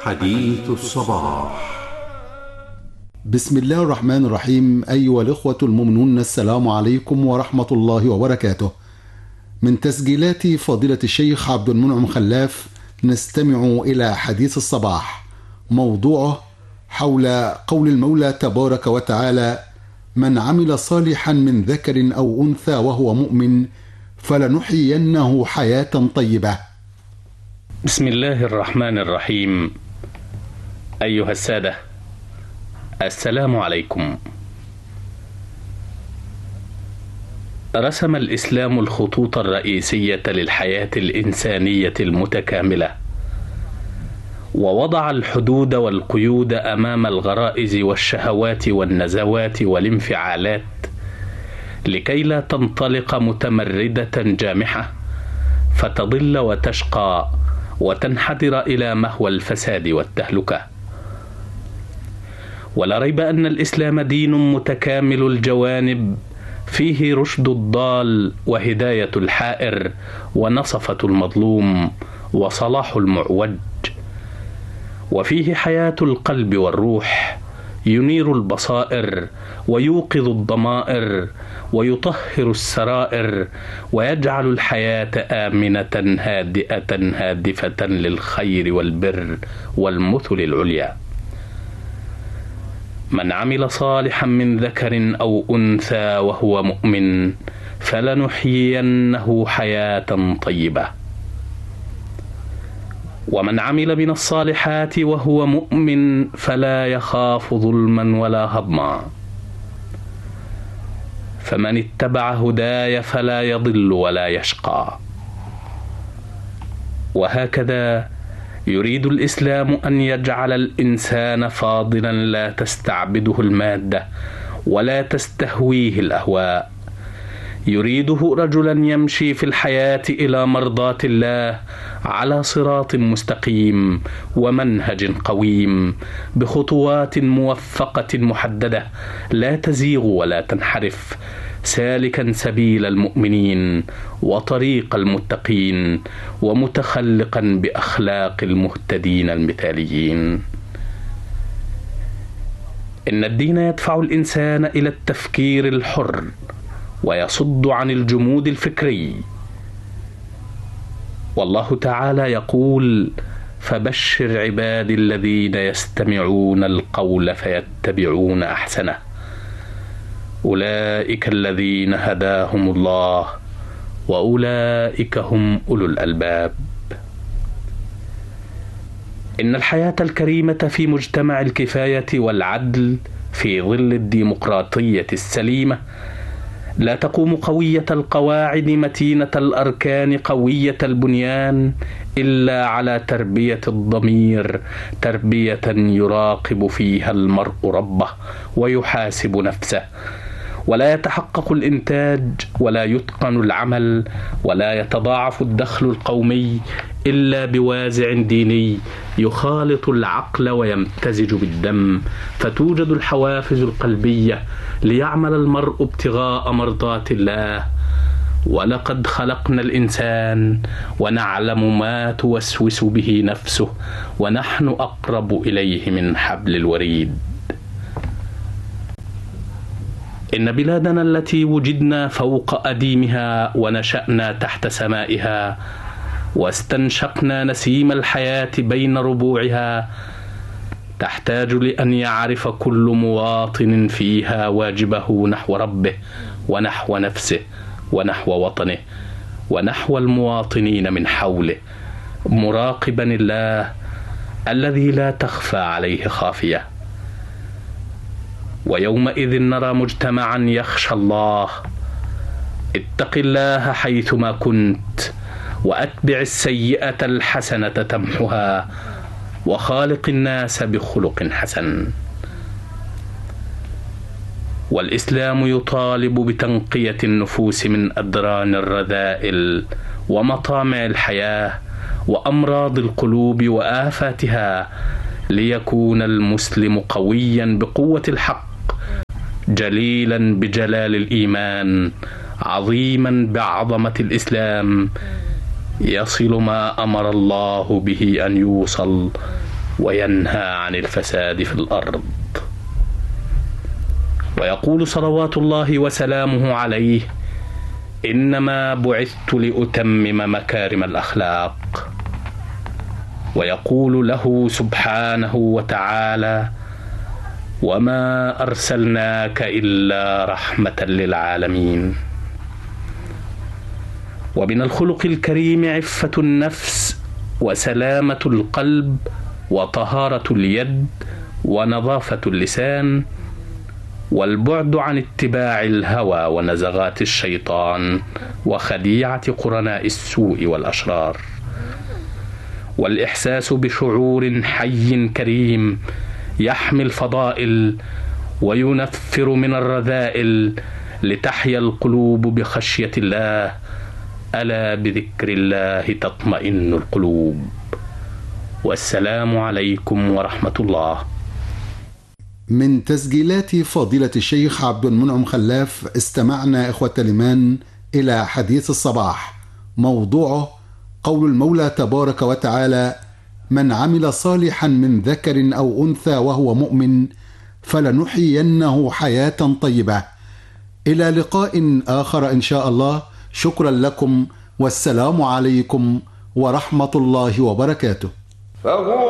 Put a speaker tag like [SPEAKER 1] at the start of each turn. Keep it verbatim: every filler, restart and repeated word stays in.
[SPEAKER 1] حديث الصباح.
[SPEAKER 2] بسم الله الرحمن الرحيم. أيها الإخوة المؤمنون، السلام عليكم ورحمة الله وبركاته. من تسجيلات فضيلة الشيخ عبد المنعم خلاف نستمع إلى حديث الصباح، موضوعه حول قول المولى تبارك وتعالى: من عمل صالحا من ذكر أو أنثى وهو مؤمن فلنحيينه حياة طيبة.
[SPEAKER 3] بسم الله الرحمن الرحيم. أيها السادة، السلام عليكم. رسم الإسلام الخطوط الرئيسية للحياة الإنسانية المتكاملة، ووضع الحدود والقيود أمام الغرائز والشهوات والنزوات والانفعالات لكي لا تنطلق متمردة جامحة فتضل وتشقى وتنحدر إلى مهوى الفساد والتهلكة. ولا ريب أن الإسلام دين متكامل الجوانب، فيه رشد الضال وهداية الحائر ونصفة المظلوم وصلاح المعوج، وفيه حياة القلب والروح، ينير البصائر ويوقظ الضمائر ويطهر السرائر ويجعل الحياة آمنة هادئة هادفة للخير والبر والمثل العليا. من عمل صالحا من ذكر أو أنثى وهو مؤمن فلنحيينه حياة طيبة. ومن عمل من الصالحات وهو مؤمن فلا يخاف ظلما ولا هضما. فمن اتبع هداي فلا يضل ولا يشقى. وهكذا يريد الإسلام أن يجعل الإنسان فاضلا لا تستعبده المادة ولا تستهويه الأهواء. يريده رجلا يمشي في الحياة إلى مرضاة الله على صراط مستقيم ومنهج قويم، بخطوات موفقة محددة لا تزيغ ولا تنحرف، سالكا سبيل المؤمنين وطريق المتقين ومتخلقا بأخلاق المهتدين المثاليين. إن الدين يدفع الإنسان إلى التفكير الحر ويصد عن الجمود الفكري. والله تعالى يقول: فبشر عبادي الذين يستمعون القول فيتبعون أحسنه، أولئك الذين هداهم الله وأولئك هم أولو الألباب. إن الحياة الكريمة في مجتمع الكفاية والعدل في ظل الديمقراطية السليمة لا تقوم قوية القواعد متينة الأركان قوية البنيان إلا على تربية الضمير، تربية يراقب فيها المرء ربه ويحاسب نفسه. ولا يتحقق الإنتاج ولا يتقن العمل ولا يتضاعف الدخل القومي إلا بوازع ديني يخالط العقل ويمتزج بالدم، فتوجد الحوافز القلبية ليعمل المرء ابتغاء مرضات الله. ولقد خلقنا الإنسان ونعلم ما توسوس به نفسه ونحن أقرب إليه من حبل الوريد. إن بلادنا التي وجدنا فوق أديمها ونشأنا تحت سمائها واستنشقنا نسيم الحياة بين ربوعها تحتاج لأن يعرف كل مواطن فيها واجبه نحو ربه ونحو نفسه ونحو وطنه ونحو المواطنين من حوله، مراقبا الله الذي لا تخفى عليه خافية. ويومئذ نرى مجتمعا يخشى الله. اتق الله حيثما كنت وأتبع السيئة الحسنة تمحها وخالق الناس بخلق حسن. والإسلام يطالب بتنقية النفوس من أدران الرذائل ومطامع الحياة وأمراض القلوب وآفاتها، ليكون المسلم قويا بقوة الحق، جليلا بجلال الإيمان، عظيما بعظمة الإسلام، يصل ما أمر الله به أن يوصل وينهى عن الفساد في الأرض. ويقول صلوات الله وسلامه عليه: إنما بعثت لأتمم مكارم الأخلاق. ويقول له سبحانه وتعالى: وما أرسلناك إلا رحمة للعالمين. ومن الخلق الكريم عفة النفس وسلامة القلب وطهارة اليد ونظافة اللسان، والبعد عن اتباع الهوى ونزغات الشيطان وخديعة قرناء السوء والأشرار، والإحساس بشعور حي كريم يحمي الفضائل وينفر من الرذائل لتحيا القلوب بخشية الله. ألا بذكر الله تطمئن القلوب. والسلام عليكم ورحمة الله.
[SPEAKER 2] من تسجيلات فضيلة الشيخ عبد المنعم خلاف استمعنا إخوة الإيمان إلى حديث الصباح، موضوعه قول المولى تبارك وتعالى: من عمل صالحا من ذكر أو أنثى وهو مؤمن فلنحيينه حياة طيبة. إلى لقاء آخر إن شاء الله. شكرا لكم، والسلام عليكم ورحمة الله وبركاته.